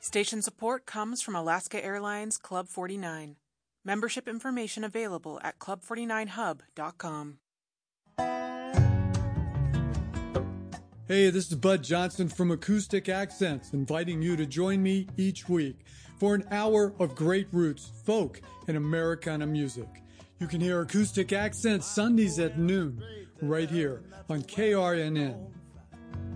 Station support comes from Alaska Airlines Club 49. Membership information available at club49hub.com. Hey, this is Bud Johnson from Acoustic Accents, inviting you to join me each week for an hour of great roots, folk, and Americana music. You can hear Acoustic Accents Sundays at noon, right here on KRNN.